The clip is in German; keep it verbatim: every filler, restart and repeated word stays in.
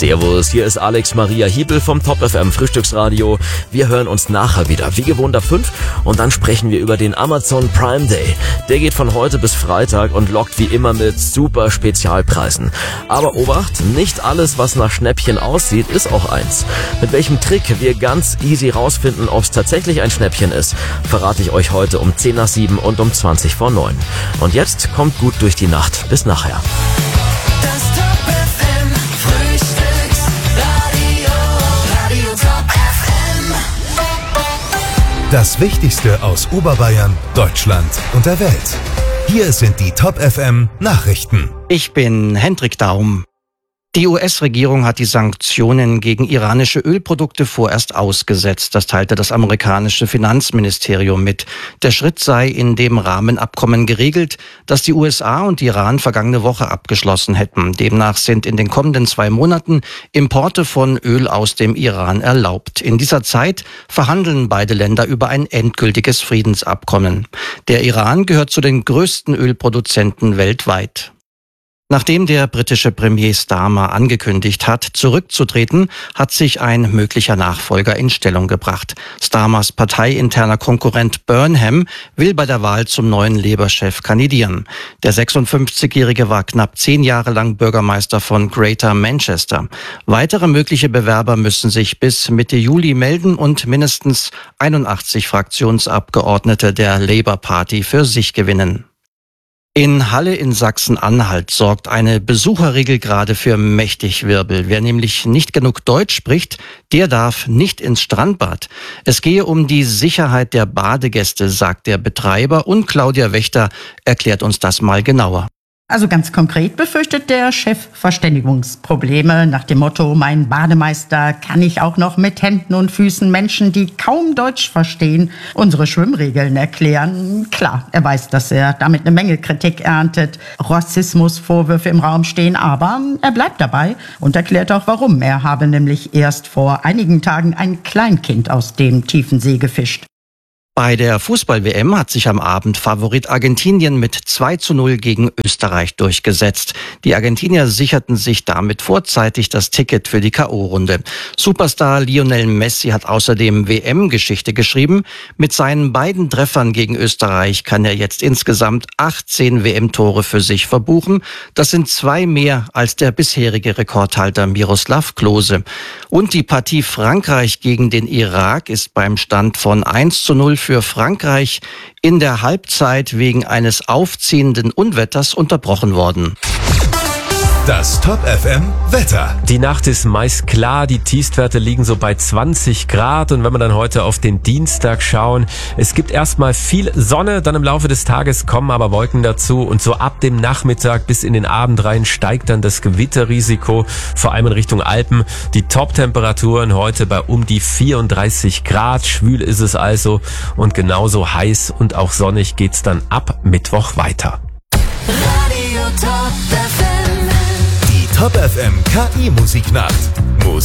Servus, hier ist Alex Maria Hiebel vom Top F M Frühstücksradio. Wir hören uns nachher wieder, wie gewohnt ab fünf, und dann sprechen wir über den Amazon Prime Day. Der geht von heute bis Freitag und lockt wie immer mit super Spezialpreisen. Aber Obacht, nicht alles, was nach Schnäppchen aussieht, ist auch eins. Mit welchem Trick wir ganz easy rausfinden, ob es tatsächlich ein Schnäppchen ist, verrate ich euch heute um zehn nach sieben und um zwanzig vor neun. Und jetzt kommt gut durch die Nacht. Bis nachher. Das Wichtigste aus Oberbayern, Deutschland und der Welt. Hier sind die Top F M Nachrichten. Ich bin Hendrik Daum. Die U S-Regierung hat die Sanktionen gegen iranische Ölprodukte vorerst ausgesetzt. Das teilte das amerikanische Finanzministerium mit. Der Schritt sei in dem Rahmenabkommen geregelt, das die U S A und Iran vergangene Woche abgeschlossen hätten. Demnach sind in den kommenden zwei Monaten Importe von Öl aus dem Iran erlaubt. In dieser Zeit verhandeln beide Länder über ein endgültiges Friedensabkommen. Der Iran gehört zu den größten Ölproduzenten weltweit. Nachdem der britische Premier Starmer angekündigt hat, zurückzutreten, hat sich ein möglicher Nachfolger in Stellung gebracht. Starmers parteiinterner Konkurrent Burnham will bei der Wahl zum neuen Labour-Chef kandidieren. Der sechsundfünfzigjährige war knapp zehn Jahre lang Bürgermeister von Greater Manchester. Weitere mögliche Bewerber müssen sich bis Mitte Juli melden und mindestens einundachtzig Fraktionsabgeordnete der Labour Party für sich gewinnen. In Halle in Sachsen-Anhalt sorgt eine Besucherregel gerade für mächtig Wirbel. Wer nämlich nicht genug Deutsch spricht, der darf nicht ins Strandbad. Es gehe um die Sicherheit der Badegäste, sagt der Betreiber, und Claudia Wächter erklärt uns das mal genauer. Also ganz konkret befürchtet der Chef Verständigungsprobleme nach dem Motto, mein Bademeister kann ich auch noch mit Händen und Füßen Menschen, die kaum Deutsch verstehen, unsere Schwimmregeln erklären. Klar, er weiß, dass er damit eine Menge Kritik erntet, Rassismusvorwürfe im Raum stehen, aber er bleibt dabei und erklärt auch warum. Er habe nämlich erst vor einigen Tagen ein Kleinkind aus dem tiefen See gefischt. Bei der Fußball-W M hat sich am Abend Favorit Argentinien mit zwei zu null gegen Österreich durchgesetzt. Die Argentinier sicherten sich damit vorzeitig das Ticket für die K O-Runde. Superstar Lionel Messi hat außerdem W M-Geschichte geschrieben. Mit seinen beiden Treffern gegen Österreich kann er jetzt insgesamt achtzehn W M-Tore für sich verbuchen. Das sind zwei mehr als der bisherige Rekordhalter Miroslav Klose. Und die Partie Frankreich gegen den Irak ist beim Stand von eins zu null für Frankreich in der Halbzeit wegen eines aufziehenden Unwetters unterbrochen worden. Das Top F M Wetter. Die Nacht ist meist klar, die Tiefstwerte liegen so bei zwanzig Grad, und wenn wir dann heute auf den Dienstag schauen, es gibt erstmal viel Sonne, dann im Laufe des Tages kommen aber Wolken dazu, und so ab dem Nachmittag bis in den Abend rein steigt dann das Gewitterrisiko, vor allem in Richtung Alpen. Die Top-Temperaturen heute bei um die vierunddreißig Grad, schwül ist es also, und genauso heiß und auch sonnig geht's dann ab Mittwoch weiter. Die Top F M K I-Musiknacht.